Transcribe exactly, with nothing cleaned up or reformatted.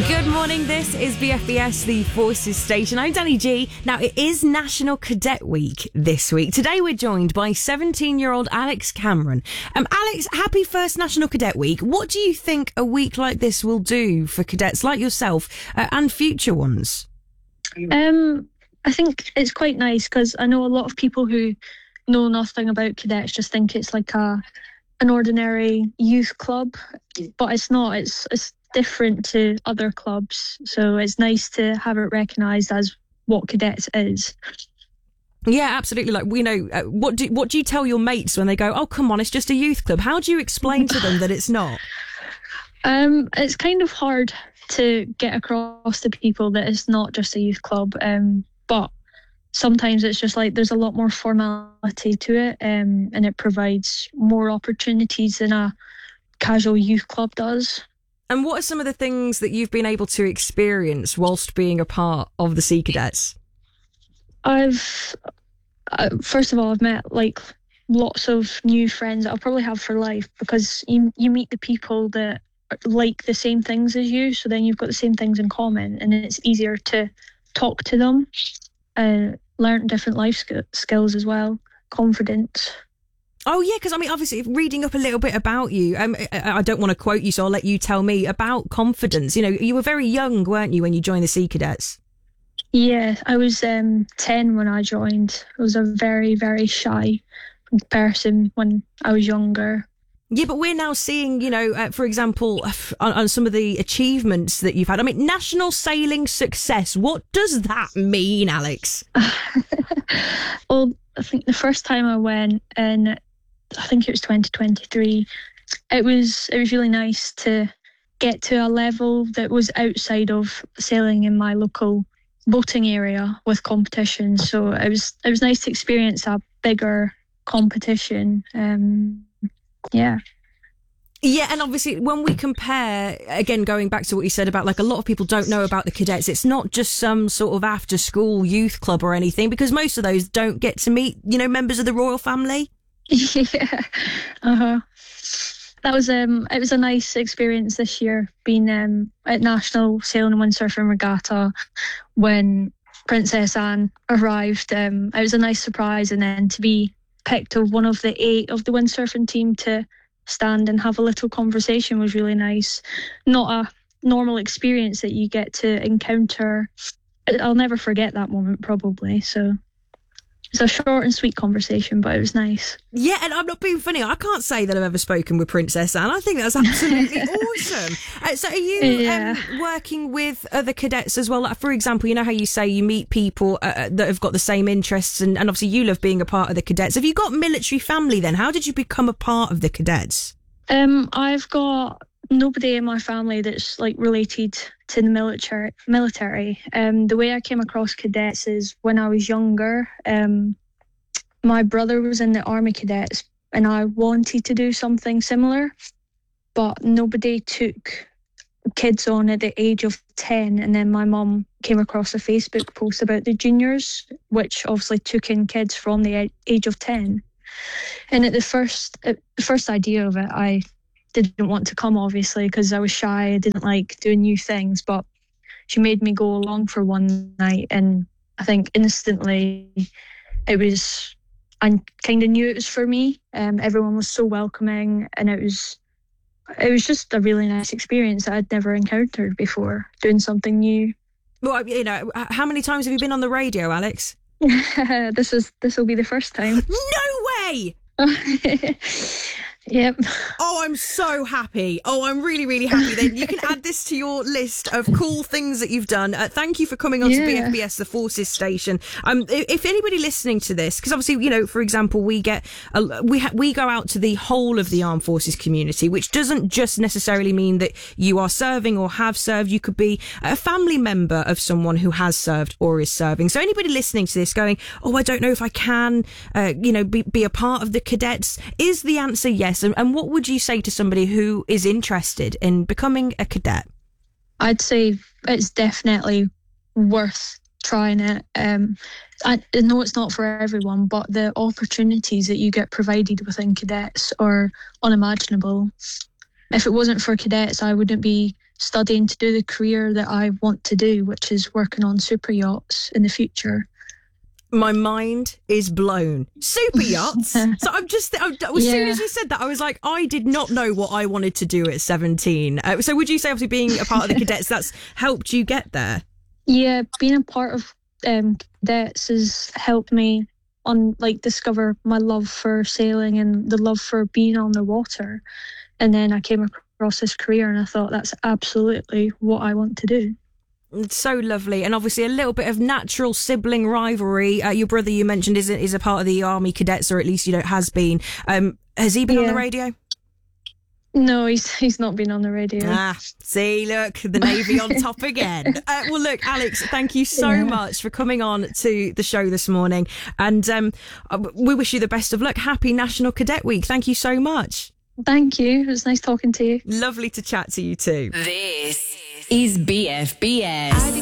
Good morning, this is B F B S, the Forces Station. I'm Danny G. Now, it is National Cadet Week this week. Today we're joined by seventeen-year-old Alex Cameron. Um, Alex, happy first National Cadet Week. What do you think a week like this will do for cadets like yourself uh, and future ones? Um, I think it's quite nice because I know a lot of people who know nothing about cadets just think it's like a an ordinary youth club, but it's not. It's it's different to other clubs, so it's nice to have it recognised as what cadets is. Yeah, absolutely. Like, we know, uh, what do what do you tell your mates when they go, "Oh, come on, it's just a youth club"? How do you explain to them that it's not? Um, it's kind of hard to get across to people that it's not just a youth club, um, but sometimes it's just like there's a lot more formality to it, um, and it provides more opportunities than a casual youth club does. And what are some of the things that you've been able to experience whilst being a part of the Sea Cadets? I've, uh, first of all, I've met like lots of new friends that I'll probably have for life, because you you meet the people that like the same things as you, so then you've got the same things in common, and it's easier to talk to them, uh, learn different life sk- skills as well, confidence. Oh, yeah, because, I mean, obviously, reading up a little bit about you, um, I, I don't want to quote you, so I'll let you tell me about confidence. You know, you were very young, weren't you, when you joined the Sea Cadets? Yeah, I was um, ten when I joined. I was a very, very shy person when I was younger. Yeah, but we're now seeing, you know, uh, for example, on, on some of the achievements that you've had. I mean, national sailing success. What does that mean, Alex? Well, I think the first time I went, and I think it was twenty twenty-three, it was it was really nice to get to a level that was outside of sailing in my local boating area with competition. So it was it was nice to experience a bigger competition. Um, yeah. Yeah, and obviously when we compare, again, going back to what you said about, like, a lot of people don't know about the cadets. It's not just some sort of after school youth club or anything, because most of those don't get to meet, you know, members of the royal family. Yeah. Uh-huh. That was um it was a nice experience this year, being um at National Sailing and Windsurfing Regatta when Princess Anne arrived. Um it was a nice surprise, and then to be picked of one of the eight of the windsurfing team to stand and have a little conversation was really nice. Not a normal experience that you get to encounter. I'll never forget that moment, probably. So it's a short and sweet conversation, but it was nice. Yeah, and I'm not being funny. I can't say that I've ever spoken with Princess Anne. I think that's absolutely awesome. Uh, so are you Yeah. um, working with other cadets as well? Like, for example, you know how you say you meet people uh, that have got the same interests, and, and obviously you love being a part of the cadets. Have you got military family then? How did you become a part of the cadets? Um, I've got nobody in my family that's like related to the military. Military. Um, the way I came across cadets is when I was younger. Um, my brother was in the Army Cadets, and I wanted to do something similar, but nobody took kids on at the age of ten. And then my mum came across a Facebook post about the juniors, which obviously took in kids from the age of ten. And at the first, at the first idea of it, I didn't want to come, obviously, because I was shy. I didn't like doing new things, but she made me go along for one night, and I think instantly it was, I kind of knew it was for me. Um, everyone was so welcoming, and it was it was just a really nice experience that I'd never encountered before, doing something new. Well, you know, how many times have you been on the radio, Alex? this is this will be the first time. No way! Yep. Oh, I'm so happy. Oh, I'm really, really happy. Then you can add this to your list of cool things that you've done. Uh, thank you for coming on Yeah. to B F B S, the Forces Station. Um, if, if anybody listening to this, because obviously, you know, for example, we get a, we ha- we go out to the whole of the armed forces community, which doesn't just necessarily mean that you are serving or have served. You could be a family member of someone who has served or is serving. So anybody listening to this going, oh, I don't know if I can, uh, you know, be be a part of the cadets. Is the answer yes? And, and what would you say to somebody who is interested in becoming a cadet? I'd say it's definitely worth trying it. Um, I know it's not for everyone, but the opportunities that you get provided within cadets are unimaginable. If it wasn't for cadets, I wouldn't be studying to do the career that I want to do, which is working on super yachts in the future. My mind is blown. Super yachts. So I'm just, I, as Yeah. soon as you said that, I was like, I did not know what I wanted to do at seventeen. Uh, so would you say, obviously, being a part of the cadets, that's helped you get there? Yeah, being a part of um, cadets has helped me on like discover my love for sailing and the love for being on the water. And then I came across this career and I thought that's absolutely what I want to do. It's so lovely. And obviously a little bit of natural sibling rivalry. Uh, your brother, you mentioned, is, is a part of the Army cadets, or at least, you know, has been. Um, has he been Yeah. on the radio? No, he's he's not been on the radio. Ah, see, look, the Navy on top again. Uh, well, look, Alex, thank you so Yeah. much for coming on to the show this morning. And um, uh, we wish you the best of luck. Happy National Cadet Week. Thank you so much. Thank you. It was nice talking to you. Lovely to chat to you too. This is B F B S.